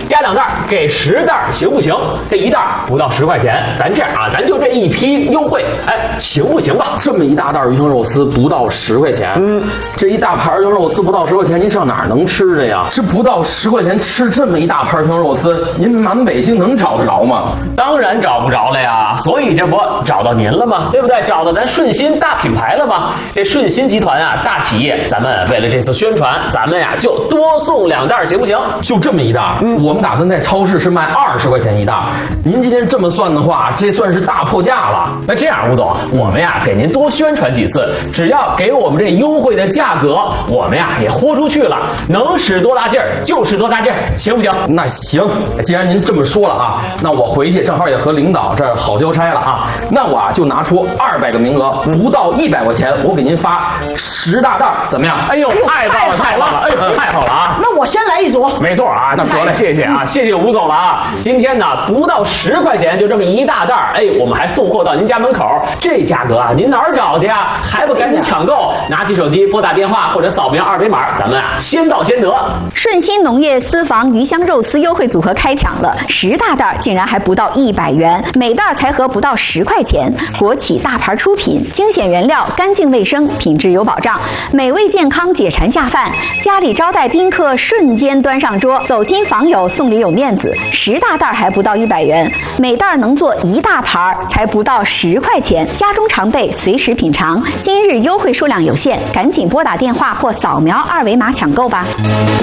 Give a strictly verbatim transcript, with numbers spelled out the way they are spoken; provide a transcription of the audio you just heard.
加两袋给十袋行不行？这一袋不到十块钱，咱这样啊，咱就这一批优惠，哎，行不行吧？ 这么一大袋鱼香肉丝不到十块钱，嗯，这一大盘鱼香肉丝不到十块钱，您上哪儿能吃去呀？这不到十块钱吃这么一大盘鱼香肉丝，您满北京能找得着吗？ 当然找不着了呀，所以这不找到您了吗？对不对？找到咱顺心大品牌了吗？这顺心集团啊，大企业，咱们为了这次宣传，咱们呀就多送两袋，行不行？ 就这么一袋，嗯，我们打算在超市是卖二十块钱一袋，您今天这么算的话，这算是大破价了。 那这样，吴总，我们呀给您多宣传几次，只要给我们这优惠的价格，我们呀也豁出去了，能使多大劲儿就使多大劲儿，行不行？ 那行，既然您这么说了啊，那我回去正好也和领导这儿好交差了啊，那我啊就拿出二百个名额，不到一百块钱，我给您发十大袋，怎么样？ 哎呦，太棒了，太棒了，哎呦，太好了啊！ 那我先来一组。 没错啊，那得了，谢谢啊，谢谢吴总了啊！今天呢，不到十块钱就这么一大袋，哎，我们还送货到您家门口，这价格啊，您哪儿找去啊？还不赶紧抢购？拿起手机拨打电话或者扫描二维码，咱们啊先到先得。 顺心农业私房鱼香肉丝优惠组合开抢了，十大袋竟然还不到一百元，每袋才合不到十块钱。国企大牌出品，精选原料，干净卫生，品质有保障，美味健康，解馋下饭。家里招待宾客，瞬间端上桌，走亲访友送礼有面子。十大袋还不到一百元，每袋能做一大盘，才不到十块钱。家中常备，随时品尝。今日优惠数量有限，赶紧拨打电话或扫描二维码抢购吧。